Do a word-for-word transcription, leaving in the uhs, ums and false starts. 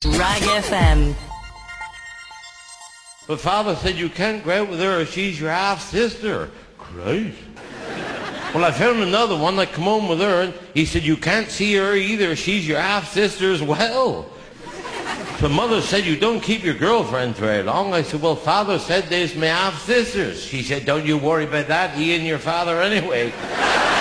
Rag F M. But Father said you can't go out with her, she's your half-sister. Christ. Well, I found another one that come home with her, and he said you can't see her either, she's your half-sister as well. So Mother said you don't keep your girlfriends very long. I said, well, Father said there's my half-sisters. She said, don't you worry about that, he and your father anyway.